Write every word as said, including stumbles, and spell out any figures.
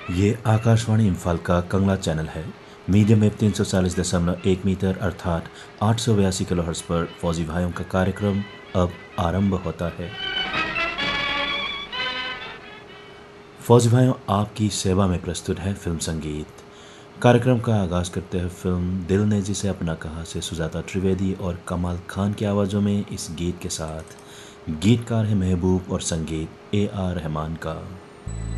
ये आकाशवाणी इम्फाल का कंगला चैनल है। मीडियम वेव तीन सौ चालीस दशमलव एक मीटर अर्थात आठ सौ बयासी किलो हर्ट्ज पर फौजी भाइयों का कार्यक्रम अब आरंभ होता है। फौजी भाइयों, आपकी सेवा में प्रस्तुत है फिल्म संगीत। कार्यक्रम का आगाज करते हैं फिल्म दिल ने जिसे अपना कहा से सुजाता त्रिवेदी और कमाल खान की आवाज़ों में इस गीत के साथ। गीतकार है महबूब और संगीत ए आर रहमान का।